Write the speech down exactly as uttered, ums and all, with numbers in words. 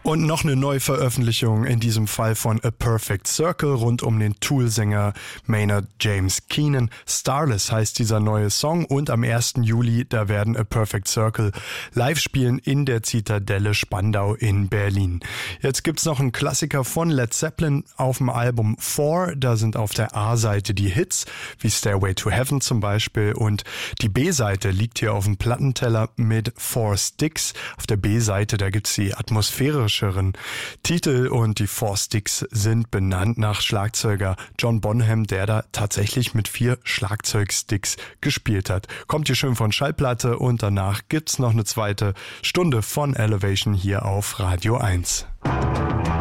Und noch eine Neuveröffentlichung, in diesem Fall von A Perfect Circle rund um den Tool-Sänger Maynard James Keenan. Starless heißt dieser neue Song und am ersten Juli, da werden A Perfect Circle live spielen in der Zitadelle Spandau in Berlin. Jetzt gibt's noch einen Klassiker von Led Zeppelin auf dem Album Four. Da sind auf der A-Seite die Hits, wie Stairway to Heaven zum Beispiel, und die B-Seite liegt hier auf dem Plattenteller mit Four Sticks. Auf der B-Seite, da gibt's die atmosphärischeren Titel und die Four Sticks sind benannt nach Schlagzeuger John Bonham, der da tatsächlich mit vier Schlagzeugsticks gespielt hat. Kommt hier schön von Schallplatte und danach gibt's noch eine zweite Stunde von Elevation hier auf Radio eins.